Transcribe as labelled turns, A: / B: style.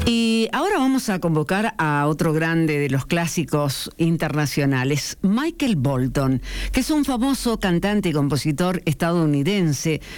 A: Y ahora vamos a convocar a otro grande de los clásicos internacionales, Michael Bolton, que es un famoso cantante y compositor estadounidense,